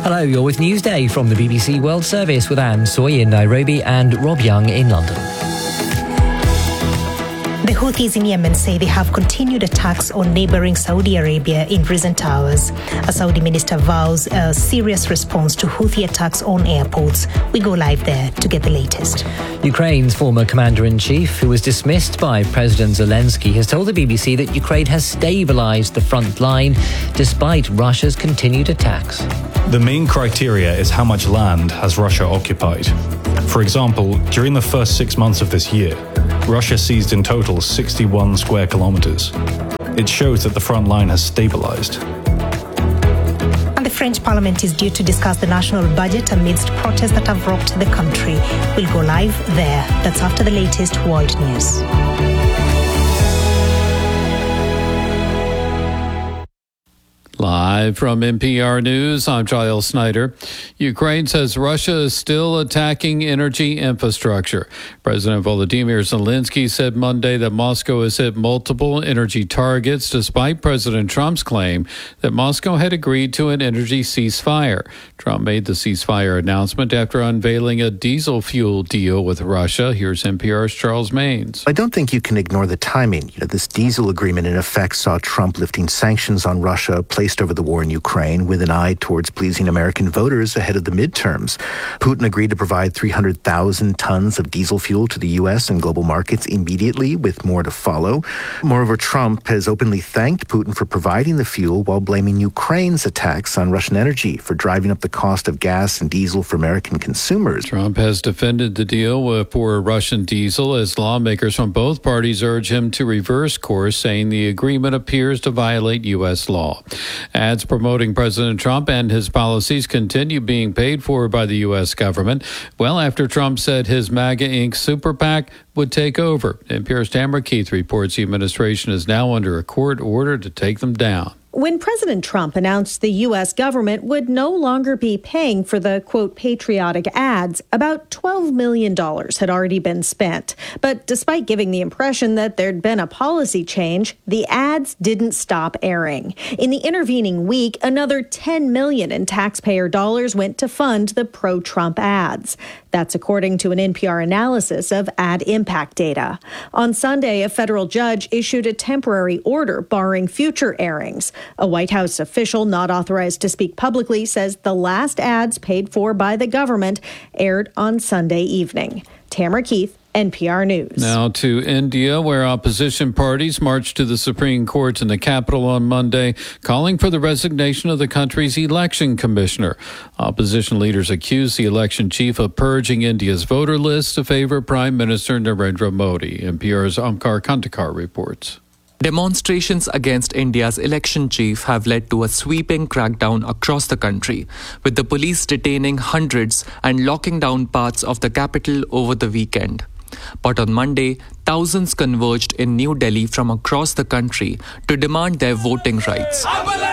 Hello, you're with Newsday from the BBC World Service with Anne Soy in Nairobi and Rob Young in London. The Houthis in Yemen say they have continued attacks on neighboring Saudi Arabia in recent hours. A Saudi minister vows a serious response to Houthi attacks on airports. We go live there to get the latest. Ukraine's former commander-in-chief, who was dismissed by President Zelensky, has told the BBC that Ukraine has stabilised the front line despite Russia's continued attacks. The main criteria is how much land has Russia occupied. For example, during the first 6 months of this year, Russia seized in total 61 square kilometres. It shows that the front line has stabilised. And the French Parliament is due to discuss the national budget amidst protests that have rocked the country. We'll go live there. That's after the latest world news. Live from NPR News, I'm Giles Snyder. Ukraine says Russia is still attacking energy infrastructure. President Volodymyr Zelensky said Monday that Moscow has hit multiple energy targets, despite President Trump's claim that Moscow had agreed to an energy ceasefire. Trump made the ceasefire announcement after unveiling a diesel fuel deal with Russia. Here's NPR's Charles Maynes. I don't think you can ignore the timing. This diesel agreement, in effect, saw Trump lifting sanctions on Russia, placed over the war in Ukraine with an eye towards pleasing American voters ahead of the midterms. Putin agreed to provide 300,000 tons of diesel fuel to the U.S. and global markets immediately, with more to follow. Moreover, Trump has openly thanked Putin for providing the fuel while blaming Ukraine's attacks on Russian energy for driving up the cost of gas and diesel for American consumers. Trump has defended the deal for Russian diesel as lawmakers from both parties urge him to reverse course, saying the agreement appears to violate U.S. law. Ads promoting President Trump and his policies continue being paid for by the U.S. government, well after Trump said his MAGA Inc. super PAC would take over. NPR's Tamara Keith reports the administration is now under a court order to take them down. When President Trump announced the U.S. government would no longer be paying for the, quote, patriotic ads, about $12 million had already been spent. But despite giving the impression that there'd been a policy change, the ads didn't stop airing. In the intervening week, another $10 million in taxpayer dollars went to fund the pro-Trump ads. That's according to an NPR analysis of ad impact data. On Sunday, a federal judge issued a temporary order barring future airings. A White House official not authorized to speak publicly says the last ads paid for by the government aired on Sunday evening. Tamara Keith, NPR News. Now to India, where opposition parties marched to the Supreme Court in the capital on Monday, calling for the resignation of the country's election commissioner. Opposition leaders accused the election chief of purging India's voter list to favor Prime Minister Narendra Modi. NPR's Omkar Kandekar reports. Demonstrations against India's election chief have led to a sweeping crackdown across the country, with the police detaining hundreds and locking down parts of the capital over the weekend. But on Monday, thousands converged in New Delhi from across the country to demand their voting rights.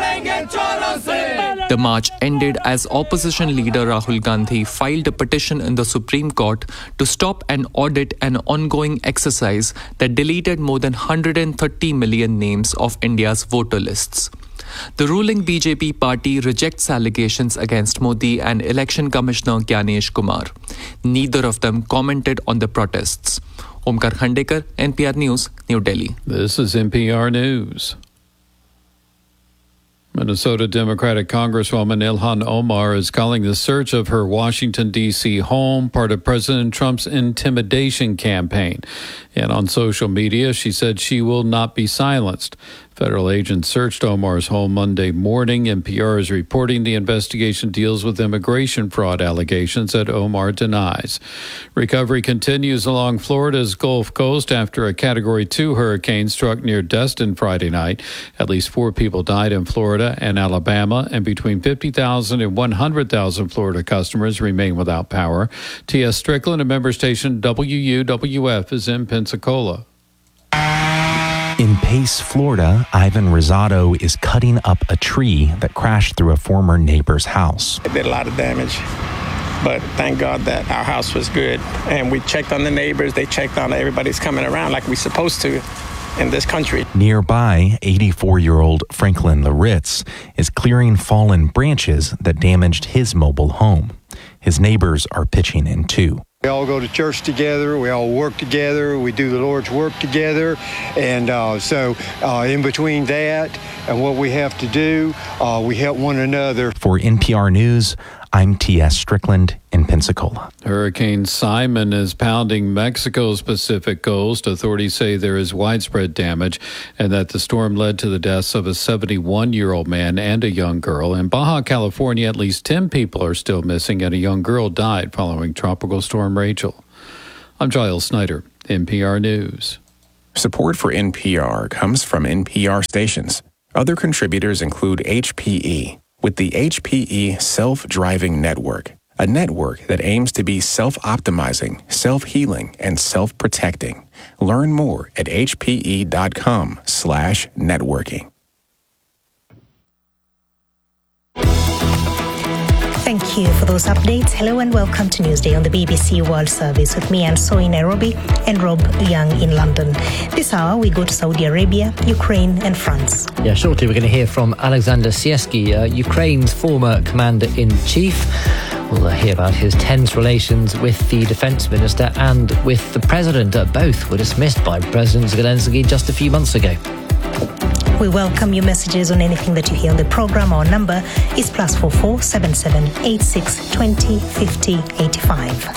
The march ended as opposition leader Rahul Gandhi filed a petition in the Supreme Court to stop and audit an ongoing exercise that deleted more than 130 million names of India's voter lists. The ruling BJP party rejects allegations against Modi and Election Commissioner Gyanesh Kumar. Neither of them commented on the protests. Omkar Khandekar, NPR News, New Delhi. This is NPR News. Minnesota Democratic Congresswoman Ilhan Omar is calling the search of her Washington, D.C. home part of President Trump's intimidation campaign. And on social media, she said she will not be silenced. Federal agents searched Omar's home Monday morning. NPR is reporting the investigation deals with immigration fraud allegations that Omar denies. Recovery continues along Florida's Gulf Coast after a Category 2 hurricane struck near Destin Friday night. At least 4 people died in Florida and Alabama, and between 50,000 and 100,000 Florida customers remain without power. T.S. Strickland, a member station WUWF, is in Pensacola. In Pace, Florida, Ivan Rosado is cutting up a tree that crashed through a former neighbor's house. It did a lot of damage, but thank God that our house was good. And we checked on the neighbors. They checked on everybody's coming around like we're supposed to. in this country. Nearby, 84-year-old Franklin Loritz is clearing fallen branches that damaged his mobile home. His neighbors are pitching in too. We all go to church together. We all work together. We do the Lord's work together. And so in between that and what we have to do, we help one another. For NPR News, I'm T.S. Strickland in Pensacola. Hurricane Simon is pounding Mexico's Pacific coast. Authorities say there is widespread damage and that the storm led to the deaths of a 71-year-old man and a young girl. In Baja California, at least 10 people are still missing and a young girl died following Tropical Storm Rachel. I'm Giles Snyder, NPR News. Support for NPR comes from NPR stations. Other contributors include HPE, with the HPE Self-Driving Network, a network that aims to be self-optimizing, self-healing, and self-protecting. Learn more at hpe.com/networking. Thank you for those updates. Hello and welcome to Newsday on the BBC World Service with me, Anne Soy in Nairobi, and Rob Young in London. This hour, we go to Saudi Arabia, Ukraine, and France. Yeah, shortly we're going to hear from Alexander Siersky, Ukraine's former commander-in-chief. We'll hear about his tense relations with the defence minister and with the president. Both were dismissed by President Zelensky just a few months ago. We welcome your messages on anything that you hear on the programme. Our number is +44 77 86 20 50 85.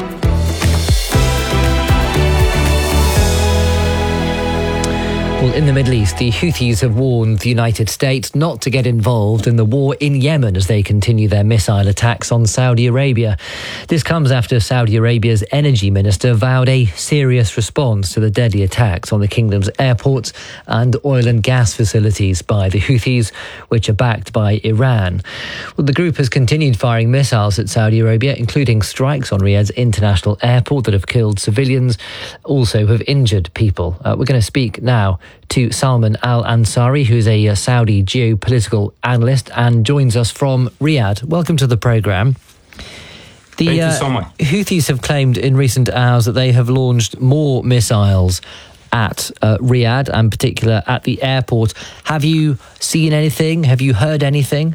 Well, in the Middle East, the Houthis have warned the United States not to get involved in the war in Yemen as they continue their missile attacks on Saudi Arabia. This comes after Saudi Arabia's energy minister vowed a serious response to the deadly attacks on the kingdom's airports and oil and gas facilities by the Houthis, which are backed by Iran. Well, the group has continued firing missiles at Saudi Arabia, including strikes on Riyadh's international airport that have killed civilians, also have injured people. We're going to speak now to Salman Al-Ansari, who's a Saudi geopolitical analyst and joins us from Riyadh. Welcome to the programme. Thank you so much. Houthis have claimed in recent hours that they have launched more missiles at Riyadh, and in particular at the airport. Have you seen anything? Have you heard anything?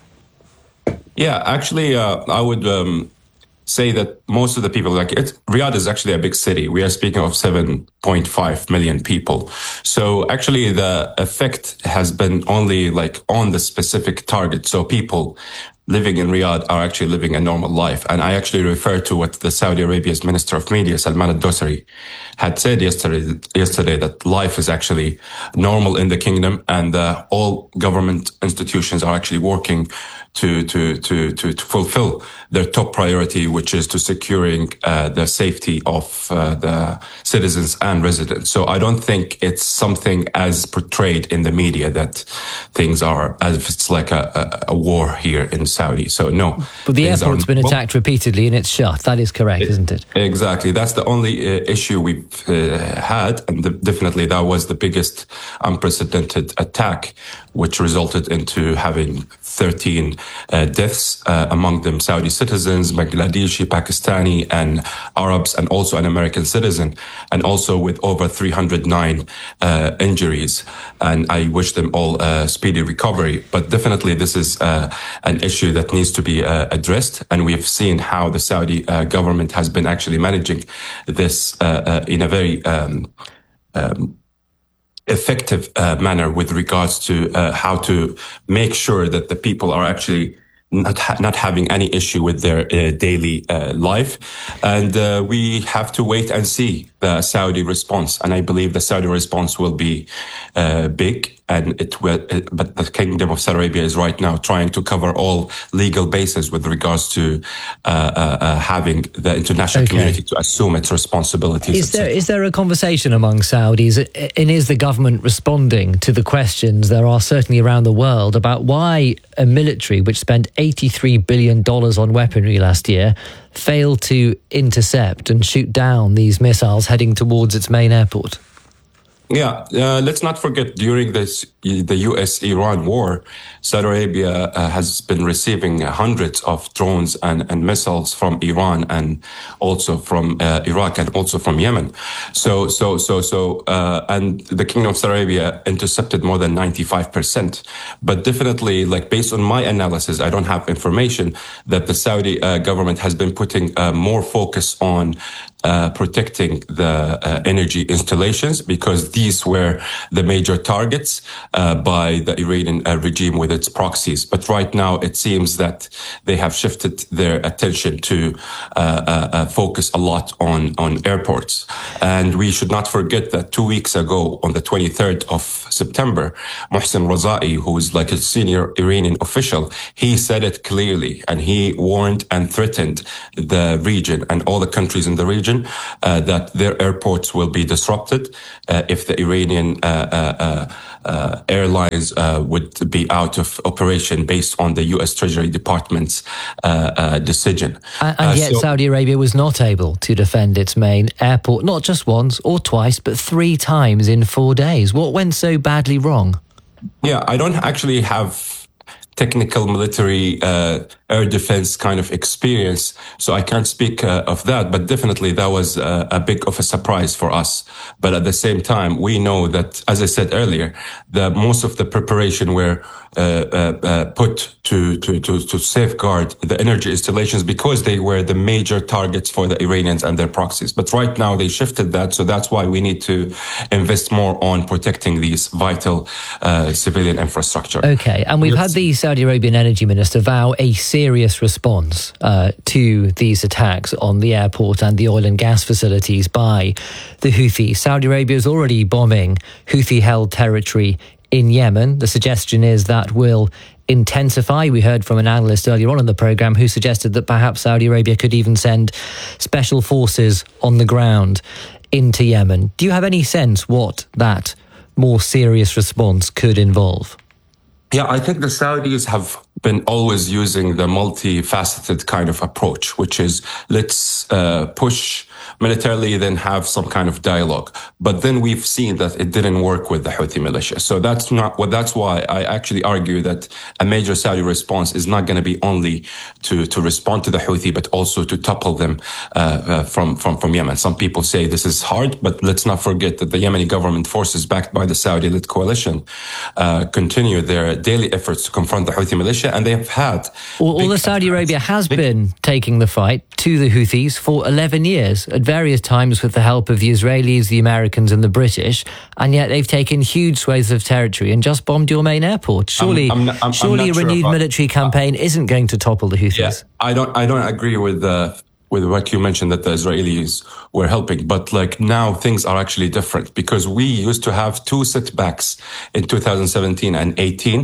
Yeah, actually, I would say that most of the people, Riyadh is actually a big city. We are speaking of 7.5 million people. So actually the effect has been only on the specific target. So people living in Riyadh are actually living a normal life. And I actually refer to what the Saudi Arabia's Minister of Media, Salman al-Dosari, had said yesterday that life is actually normal in the kingdom and all government institutions are actually working to fulfill their top priority, which is to securing the safety of the citizens and residents. So I don't think it's something as portrayed in the media that things are as if it's like a war here in Saudi. So no. But the airport's been attacked repeatedly and it's shut. That is correct, isn't it? Exactly. That's the only issue we've had. And definitely that was the biggest unprecedented attack, which resulted into having 13 deaths, among them Saudi citizens, Bangladeshi, Pakistani, and Arabs, and also an American citizen, and also with over 309 injuries. And I wish them all speedy recovery. But definitely this is an issue that needs to be addressed. And we have seen how the Saudi government has been actually managing this in a very effective manner with regards to how to make sure that the people are actually not having any issue with their daily life. And we have to wait and see the Saudi response. And I believe the Saudi response will be big. And but the Kingdom of Saudi Arabia is right now trying to cover all legal bases with regards to having the international community to assume its responsibilities. Is there a conversation among Saudis, and is the government responding to the questions there are certainly around the world about why a military which spent $83 billion on weaponry last year failed to intercept and shoot down these missiles heading towards its main airport? Yeah, let's not forget during this the U.S.-Iran war, Saudi Arabia has been receiving hundreds of drones and missiles from Iran and also from Iraq and also from Yemen. So, and the Kingdom of Saudi Arabia intercepted more than 95%. But definitely, like based on my analysis, I don't have information that the Saudi government has been putting more focus on protecting the energy installations, because these were the major targets by the Iranian regime with its proxies. But right now, it seems that they have shifted their attention to focus a lot on airports. And we should not forget that 2 weeks ago, on the 23rd of September, Mohsen Razai, who is like a senior Iranian official, he said it clearly, and he warned and threatened the region and all the countries in the region that their airports will be disrupted if the Iranian airlines would be out of operation based on the U.S. Treasury Department's decision. And yet Saudi Arabia was not able to defend its main airport, not just once or twice, but 3 times in 4 days. What went so badly wrong? Yeah, I don't actually have technical military air defense kind of experience, so I can't speak of that, but definitely that was a big of a surprise for us. But at the same time, we know that, as I said earlier, that most of the preparation were put to safeguard the energy installations because they were the major targets for the Iranians and their proxies. But right now they shifted that, so that's why we need to invest more on protecting these vital civilian infrastructure. Okay, and we've had the Saudi Arabian energy minister vow a serious response to these attacks on the airport and the oil and gas facilities by the Houthis. Saudi Arabia is already bombing Houthi-held territory in Yemen. The suggestion is that will intensify. We heard from an analyst earlier on in the programme who suggested that perhaps Saudi Arabia could even send special forces on the ground into Yemen. Do you have any sense what that more serious response could involve? Yeah, I think the Saudis have been always using the multifaceted kind of approach, which is let's push militarily, then have some kind of dialogue. But then we've seen that it didn't work with the Houthi militia. So that's why I actually argue that a major Saudi response is not going to be only to respond to the Houthi, but also to topple them from Yemen. Some people say this is hard, but let's not forget that the Yemeni government forces backed by the Saudi-led coalition continue their daily efforts to confront the Houthi militia, and they have had... Well, Saudi Arabia has been taking the fight to the Houthis for 11 years, at various times with the help of the Israelis, the Americans and the British, and yet they've taken huge swathes of territory and just bombed your main airport. Surely a renewed military campaign isn't going to topple the Houthis. Yeah, I don't agree with what you mentioned, that the Israelis were helping. But like now things are actually different, because we used to have 2 setbacks in 2017 and 18.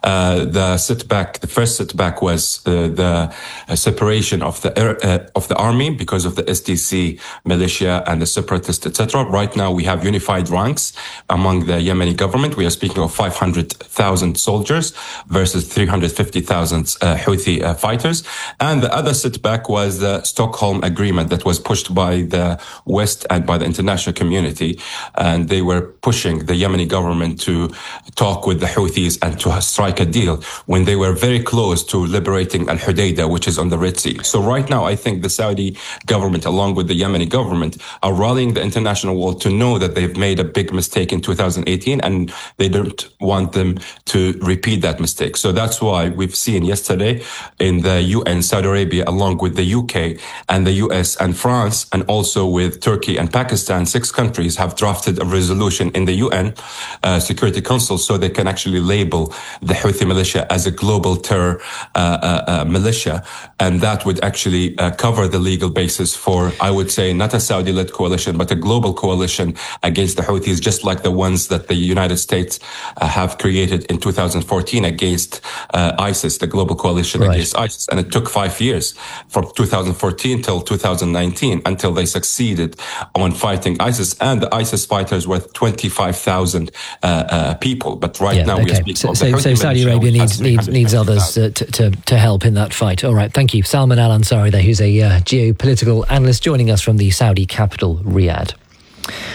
The first setback was the separation of the army because of the SDC militia and the separatists, etc. Right now we have unified ranks among the Yemeni government. We are speaking of 500,000 soldiers versus 350,000 Houthi fighters. And the other setback was the Stockholm Agreement that was pushed by the West and by the international community. And they were pushing the Yemeni government to talk with the Houthis and to strike a deal when they were very close to liberating Al-Hudaydah, which is on the Red Sea. So right now, I think the Saudi government, along with the Yemeni government, are rallying the international world to know that they've made a big mistake in 2018 and they don't want them to repeat that mistake. So that's why we've seen yesterday in the UN, Saudi Arabia, along with the UK and the US and France, and also with Turkey and Pakistan, 6 countries have drafted a resolution in the UN Security Council so they can actually label the Houthi militia as a global terror militia. And that would actually cover the legal basis for, I would say, not a Saudi-led coalition, but a global coalition against the Houthis, just like the ones that the United States have created in 2014 against ISIS, the global coalition against ISIS. And it took 5 years from 2014 till 2019 until they succeeded on fighting ISIS. And the ISIS fighters were 25,000 people. But right now we are speaking of the Houthi So Saudi Arabia needs others to help in that fight. All right, thank you. Salman Al-Ansari there, who's a geopolitical analyst joining us from the Saudi capital, Riyadh.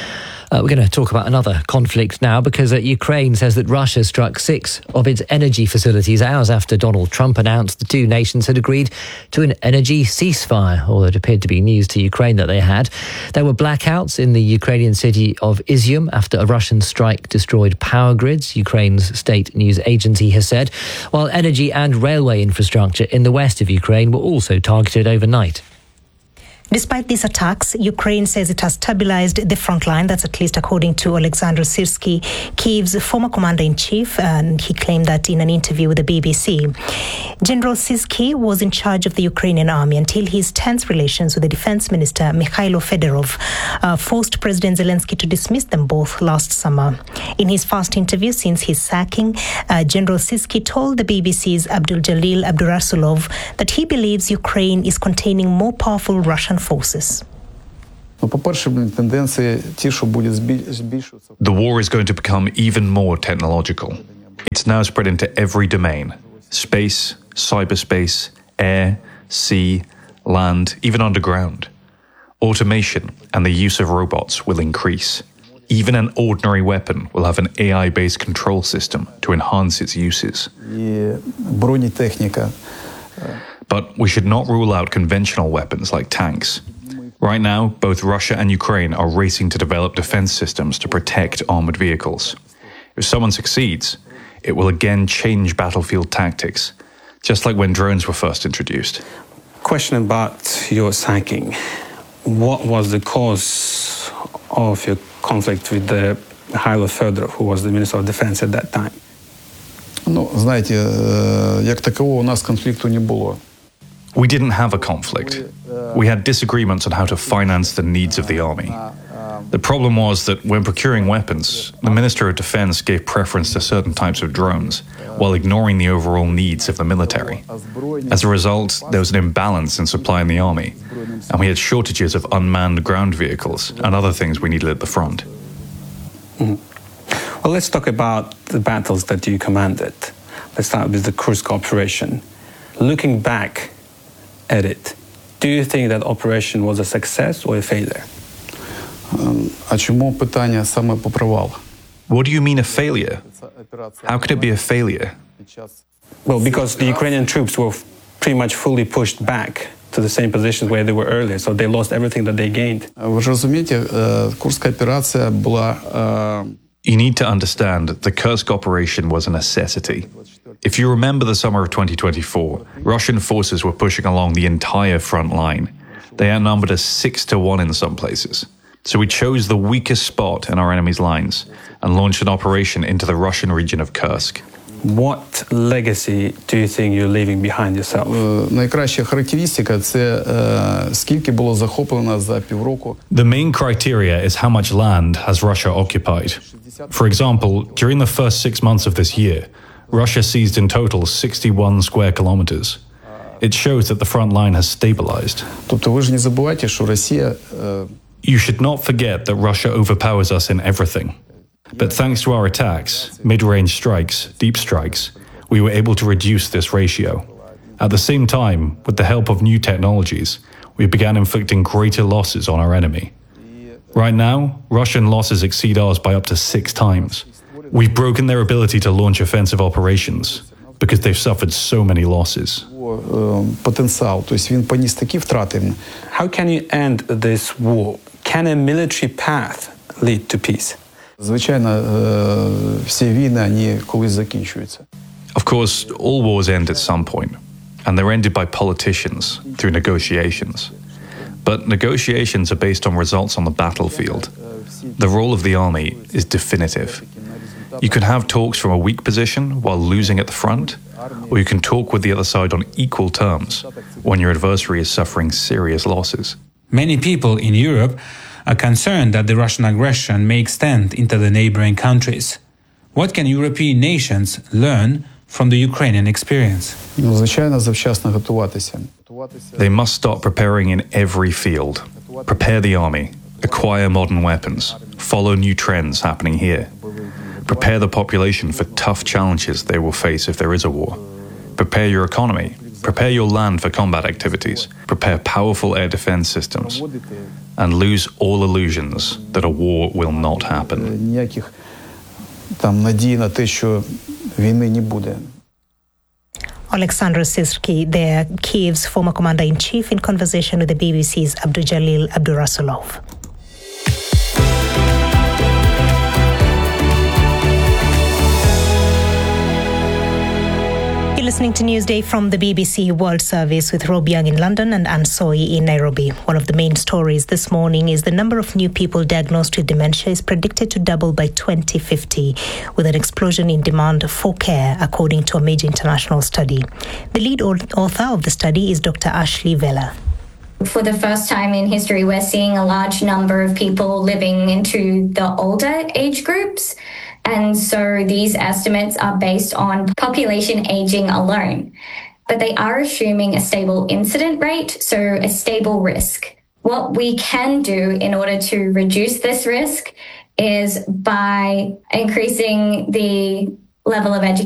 We're going to talk about another conflict now because Ukraine says that Russia struck 6 of its energy facilities hours after Donald Trump announced the two nations had agreed to an energy ceasefire, although it appeared to be news to Ukraine that they had. There were blackouts in the Ukrainian city of Izium after a Russian strike destroyed power grids, Ukraine's state news agency has said, while energy and railway infrastructure in the west of Ukraine were also targeted overnight. Despite these attacks, Ukraine says it has stabilized the front line. That's at least according to Alexander Syrsky, Kyiv's former commander-in-chief, and he claimed that in an interview with the BBC. General Syrsky was in charge of the Ukrainian army until his tense relations with the defense minister, Mikhailo Fedorov, forced President Zelensky to dismiss them both last summer. In his first interview since his sacking, General Syrsky told the BBC's Abdul-Jalil Abdurasulov that he believes Ukraine is containing more powerful Russian forces. The war is going to become even more technological. It's now spread into every domain: space, cyberspace, air, sea, land, even underground. Automation and the use of robots will increase. Even an ordinary weapon will have an AI-based control system to enhance its uses. But we should not rule out conventional weapons like tanks. Right now, both Russia and Ukraine are racing to develop defense systems to protect armored vehicles. If someone succeeds, it will again change battlefield tactics, just like when drones were first introduced. Question about your sacking. What was the cause of your conflict with the Mikhailo Fedorov, who was the Minister of Defense at that time? Як такового у нас конфлікту не було. We didn't have a conflict. We had disagreements on how to finance the needs of the army. The problem was that when procuring weapons, the Minister of Defense gave preference to certain types of drones, while ignoring the overall needs of the military. As a result, there was an imbalance in supply in the army, and we had shortages of unmanned ground vehicles and other things we needed at the front. Mm-hmm. Well, let's talk about the battles that you commanded. Let's start with the Kursk operation. Looking back at it, do you think that operation was a success or a failure? А чому питання саме по провалу? What do you mean a failure? How could it be a failure? Well, because the Ukrainian troops were pretty much fully pushed back to the same positions where they were earlier, so they lost everything that they gained. Ви ж розумієте, Курська операція була... You need to understand the Kursk operation was a necessity. If you remember the summer of 2024, Russian forces were pushing along the entire front line. They outnumbered us 6-1 in some places. So we chose the weakest spot in our enemy's lines and launched an operation into the Russian region of Kursk. What legacy do you think you're leaving behind yourself? Найкраща характеристика – це скільки було захоплено за півроку. The main criteria is how much land has Russia occupied. For example, during the first 6 months of this year, Russia seized in total 61 square kilometers. It shows that the front line has stabilized. Тобто ви ж не забувайте, що Росія... You should not forget that Russia overpowers us in everything. But thanks to our attacks, mid-range strikes, deep strikes, we were able to reduce this ratio. At the same time, with the help of new technologies, we began inflicting greater losses on our enemy. Right now, Russian losses exceed ours by up to 6 times. We've broken their ability to launch offensive operations because they've suffered so many losses. Потенціал, тобто він поніс такі втрати. How can you end this war? Can a military path lead to peace? Звичайно, всі війни, вони колись закінчуються. Of course, all wars end at some point, and they're ended by politicians through negotiations. But negotiations are based on results on the battlefield. The role of the army is definitive. You can have talks from a weak position while losing at the front, or you can talk with the other side on equal terms when your adversary is suffering serious losses. Many people in Europe are concerned that the Russian aggression may extend into the neighboring countries. What can European nations learn from the Ukrainian experience? Звичайно, завчасно готуватися. They must start preparing in every field. Prepare the army, acquire modern weapons, follow new trends happening here. Prepare the population for tough challenges they will face if there is a war. Prepare your economy, Prepare your land for combat activities. Prepare powerful air defense systems. And lose all illusions that a war will not happen. Oleksandr Syrsky, there, Kiev's former commander-in-chief, in conversation with the BBC's Abdujalil Abdurasulov. You're listening to Newsday from the BBC World Service with Rob Young in London and Anne Soy in Nairobi. One of the main stories this morning is the number of new people diagnosed with dementia is predicted to double by 2050, with an explosion in demand for care, according to a major international study. The lead author of the study is Dr. Ashley Vella. For the first time in history, we're seeing a large number of people living into the older age groups. And so these estimates are based on population aging alone. But they are assuming a stable incident rate, so a stable risk. What we can do in order to reduce this risk is by increasing the level of education